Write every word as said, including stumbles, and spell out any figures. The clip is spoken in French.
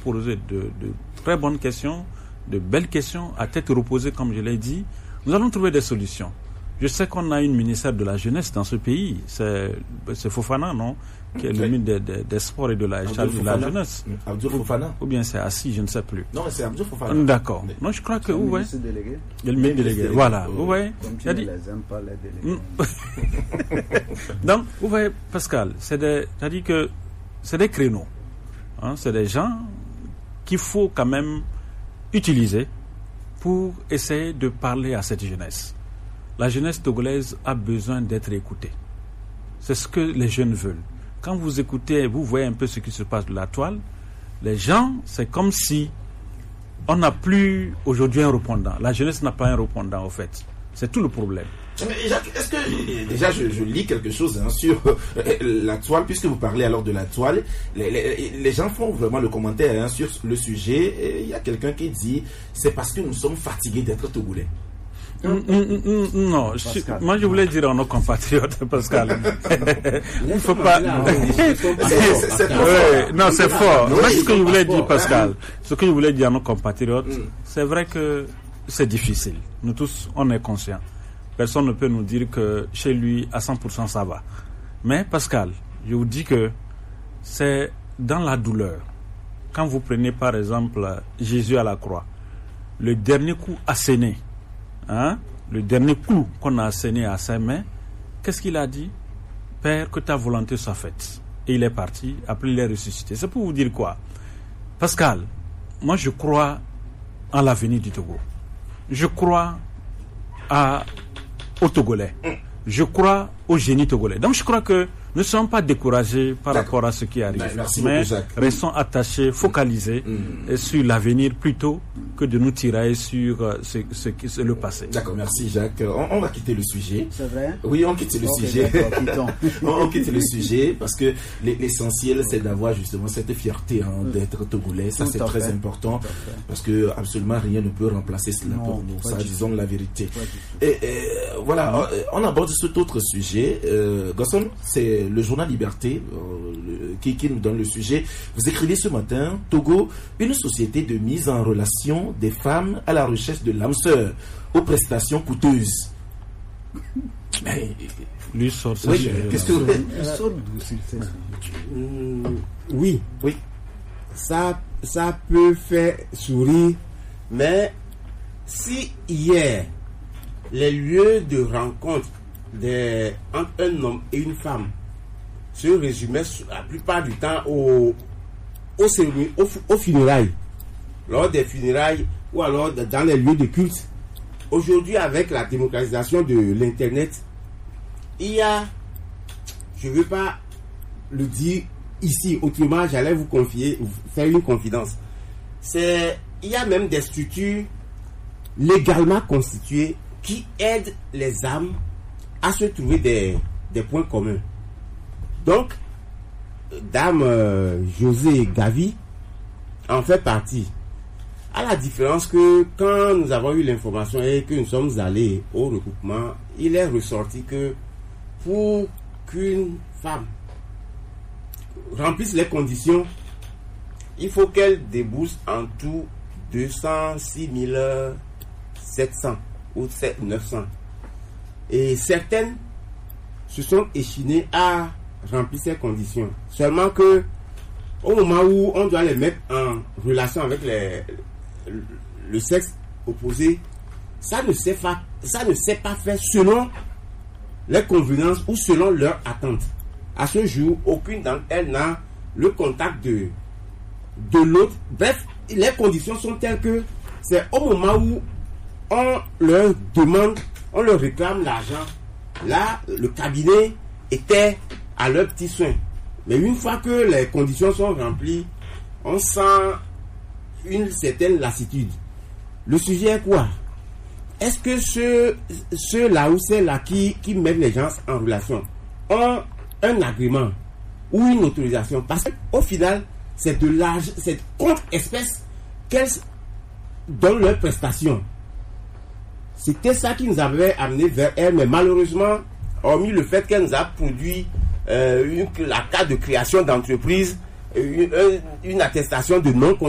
posé de, de très bonnes questions, de belles questions, à tête reposée, comme je l'ai dit. Nous allons trouver des solutions. Je sais qu'on a une ministère de la jeunesse dans ce pays. C'est, c'est Fofana, non? Qui est le ministre des, des, des sports et de la, de la jeunesse. Abdou Fofana. Ou bien c'est Assis, je ne sais plus. Non, c'est Abdou Fofana. D'accord. Mais, non, je crois que... Vous voyez. Le ministre délégué. Voilà. Vous voyez. Comme tu ne les aimes pas, les délégués. Donc, vous voyez, Pascal, c'est des, c'est-à-dire que c'est des créneaux. Hein, c'est des gens qu'il faut quand même utiliser pour essayer de parler à cette jeunesse. La jeunesse togolaise a besoin d'être écoutée. C'est ce que les jeunes veulent. Quand vous écoutez, vous voyez un peu ce qui se passe de la toile, les gens, c'est comme si on n'a plus aujourd'hui un répondant. La jeunesse n'a pas un répondant, en fait. C'est tout le problème. Mais Jacques, est-ce que, déjà, je, je lis quelque chose hein, sur euh, la toile, puisque vous parlez alors de la toile, les, les, les gens font vraiment le commentaire hein, sur le sujet. Il y a quelqu'un qui dit, c'est parce que nous sommes fatigués d'être togolais. Mm, mm, mm, non, je, moi je voulais dire à nos compatriotes, Pascal. Il ne faut pas. c'est, c'est, c'est oui, non, c'est fort. Moi, ce que je voulais dire, Pascal, ce que je voulais dire à nos compatriotes, mm. c'est vrai que c'est difficile. Nous tous, on est conscients. Personne ne peut nous dire que chez lui, à cent pour cent, ça va. Mais, Pascal, je vous dis que c'est dans la douleur. Quand vous prenez, par exemple, Jésus à la croix, le dernier coup asséné, Hein? Le dernier coup qu'on a asséné à ses mains, qu'est-ce qu'il a dit? Père, que ta volonté soit faite. Et il est parti, après il est ressuscité. C'est pour vous dire quoi? Pascal, moi je crois en l'avenir du Togo. Je crois à, aux Togolais. Je crois au génie togolais. Donc je crois que ne sommes pas découragés par D'accord. rapport à ce qui arrive. Merci mais beaucoup, restons attachés, focalisés mmh. sur l'avenir plutôt que de nous tirer sur euh, ce, ce, ce, le passé. D'accord, merci Jacques. On, on va quitter le sujet. C'est vrai? Oui, on quitte le okay, sujet. on, on quitte le sujet parce que l'essentiel c'est d'avoir justement cette fierté hein, mmh. d'être togolais. Ça Tout c'est très fait. important parce que absolument rien ne peut remplacer cela non, pour nous. Ça, disons la vérité. Et, et voilà, mmh. on aborde cet autre sujet. Euh, Gosson, c'est le journal Liberté euh, le, qui, qui nous donne le sujet. Vous écrivez ce matin, Togo, une société de mise en relation des femmes à la recherche de l'âme sœur aux prestations coûteuses. Mais, lui sort ça. Oui, qu'est-ce que vous euh, Oui, oui. Ça, ça peut faire sourire, mais si hier les lieux de rencontre des, entre un homme et une femme se résumaient la plupart du temps au, au, au, au funérailles, lors des funérailles ou alors dans les lieux de culte. Aujourd'hui, avec la démocratisation de l'internet, il y a, je ne veux pas le dire ici, autrement j'allais vous confier, vous faire une confidence. C'est, il y a même des structures légalement constituées qui aident les âmes à se trouver des, des points communs. Donc, Dame euh, José Gavi en fait partie. À la différence que quand nous avons eu l'information et que nous sommes allés au regroupement, il est ressorti que pour qu'une femme remplisse les conditions, il faut qu'elle débourse en tout deux cent six mille sept cents ou neuf cents. Et certaines se sont échinées à remplir ces conditions. Seulement que au moment où on doit les mettre en relation avec les, le sexe opposé, ça ne s'est pas, ça ne s'est pas fait selon les convenances ou selon leurs attentes. À ce jour, aucune d'entre elles n'a le contact de, de l'autre. Bref, les conditions sont telles que c'est au moment où on leur demande, on leur réclame l'argent. Là, le cabinet était à leurs petits soins. Mais une fois que les conditions sont remplies, on sent une certaine lassitude. Le sujet est quoi? Est-ce que ceux, ceux-là ou celles-là qui, qui mettent les gens en relation ont un agrément ou une autorisation? Parce qu'au final, c'est de l'argent, c'est contre espèce qu'elles donnent leurs prestations. C'était ça qui nous avait amené vers elle, mais malheureusement, hormis le fait qu'elle nous a produit euh, une, la carte de création d'entreprise, une, une attestation de non